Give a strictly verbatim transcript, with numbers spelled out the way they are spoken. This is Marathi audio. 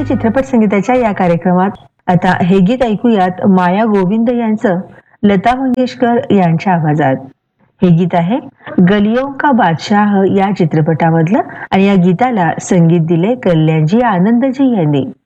हिंदी चित्रपट संगीताच्या या कार्यक्रमात आता हे गीत ऐकूयात माया गोविंद यांचं लता मंगेशकर यांच्या आवाजात. हे गीत आहे गलियों का बादशाह या चित्रपटामधलं आणि या गीताला संगीत दिले कल्याणजी आनंदजी यांनी.